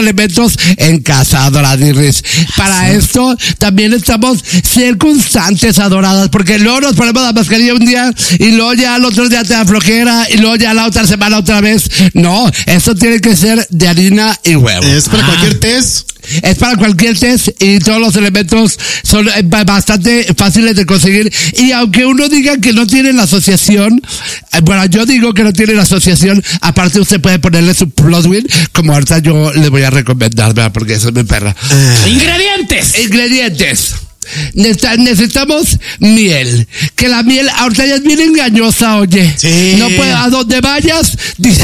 elementos en casa, adoradirris. Para esto también estamos ser constantes, adoradas, porque luego nos ponemos la mascarilla un día y luego ya al otro día te da flojera y luego ya la otra semana otra vez. No, esto tiene que ser de harina y huevo. ¿Es para cualquier test? Es para cualquier test y todos los elementos son bastante fáciles de conseguir. Y aunque uno diga que no tiene la asociación, bueno, yo digo que no tiene la asociación, aparte usted puede ponerle su Plodwin, como ahorita yo le voy a recomendar, ¿verdad? Porque eso es mi perra. Ingredientes. Necesitamos miel, que la miel ahorita ya es bien engañosa, oye. Sí. No puede, a donde vayas dicen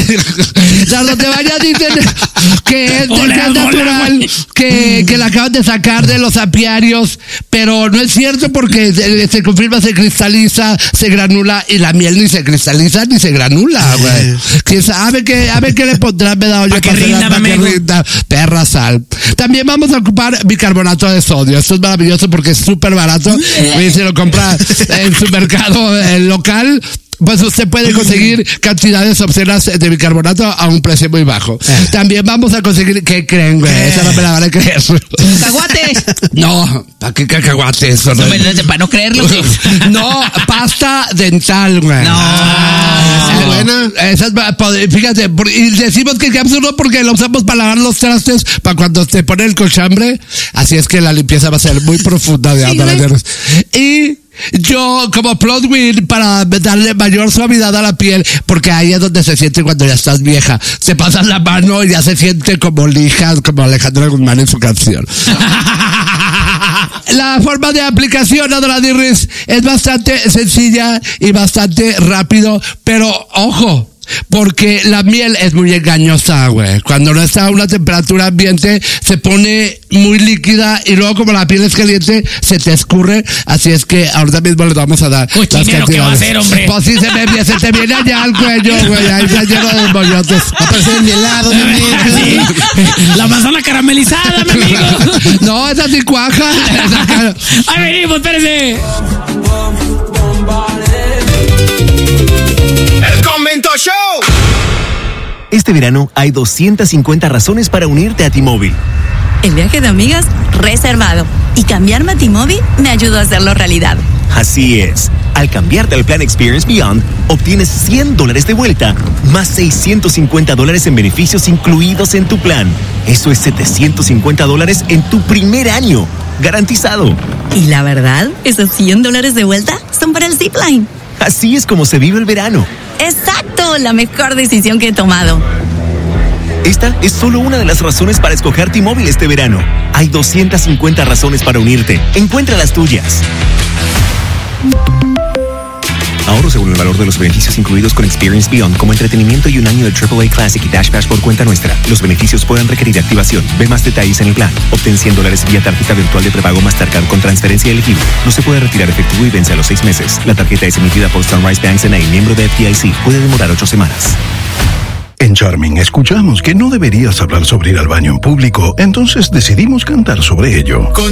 que es natural, que la acaban de sacar de los apiarios, pero no es cierto porque se confirma, se cristaliza, se granula, y la miel ni se cristaliza ni se granula, güey. ¿Quién sabe qué le pondrán? Me da oye, para que rinda, perra sal. También vamos a ocupar bicarbonato de sodio. Esto es maravilloso porque es súper barato. Y si lo compra en su mercado local, pues usted puede conseguir cantidades obscenas de bicarbonato a un precio muy bajo. También vamos a conseguir, ¿qué creen, güey? Esa no me la van a creer. ¡Cacahuates! No, ¿para qué cacahuates? No, para no creerlo. No, pasta dental, güey. No. Buena. Esa es, fíjate, y decimos que absurdo porque lo usamos para lavar los trastes, para cuando te pone el cochambre. Así es que la limpieza va a ser muy profunda de ambas. Y yo, como Plodwin, para darle mayor suavidad a la piel, porque ahí es donde se siente cuando ya estás vieja. Te pasas la mano y ya se siente como lijas, como Alejandro Guzmán en su canción. La forma de aplicación, adoradirris, es bastante sencilla y bastante rápido, pero ojo, porque la miel es muy engañosa, güey. Cuando no está a una temperatura ambiente, se pone muy líquida y luego como la piel es caliente, se te escurre. Así es que ahorita mismo les vamos a dar las cantidades. ¿Qué va a hacer, hombre? Pues sí, se te viene allá al cuello, güey. Ahí está lleno de bollotes. Va a parecer mi helado, mi amigo. Sí. La manzana caramelizada, mi amigo. No, esa sí cuaja. Ahí venimos, espérese. ¡El Convento Show! Este verano hay 250 razones para unirte a T-Mobile. El viaje de amigas reservado. Y cambiarme a T-Mobile me ayudó a hacerlo realidad. Así es. Al cambiarte al plan Experience Beyond, obtienes $100 de vuelta, más $650 en beneficios incluidos en tu plan. Eso es $750 en tu primer año. Garantizado. Y la verdad, esos $100 de vuelta son para el Zipline. Así es como se vive el verano. ¡Exacto! La mejor decisión que he tomado. Esta es solo una de las razones para escoger T-Mobile este verano. Hay 250 razones para unirte. Encuentra las tuyas. Ahorro según el valor de los beneficios incluidos con Experience Beyond, como entretenimiento y un año de AAA Classic y Dash Pass por cuenta nuestra. Los beneficios pueden requerir activación. Ve más detalles en el plan. Obtén $100 vía tarjeta virtual de prepago Mastercard con transferencia elegible. No se puede retirar efectivo y vence a los 6 meses. La tarjeta es emitida por Sunrise Banks N.A., miembro de FDIC. Puede demorar 8 semanas. En Charming escuchamos que no deberías hablar sobre ir al baño en público, entonces decidimos cantar sobre ello.